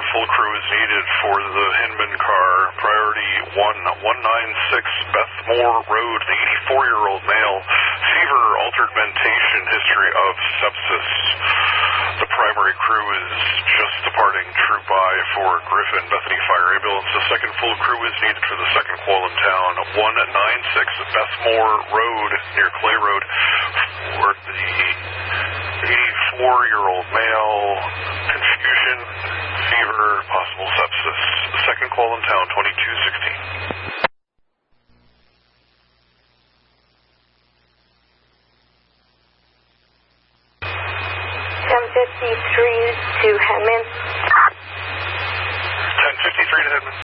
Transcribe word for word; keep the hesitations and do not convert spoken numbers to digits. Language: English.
full crew is needed for the Hinman car. Priority one, one ninety-six Bethmore Road, the eighty-four-year-old male. Fever, altered mentation, history of sepsis. The primary crew is just departing Troop I for Griffin Bethany Fire Ambulance. The second full crew is needed for the second call in town. one ninety-six Bethmore Road, near Clay Road, for the eighty-four-year-old male. Confusion, fever, possible sepsis. The second call in town, twenty-two sixteen. ten fifty-three to Hedman. ten fifty-three to Hedman.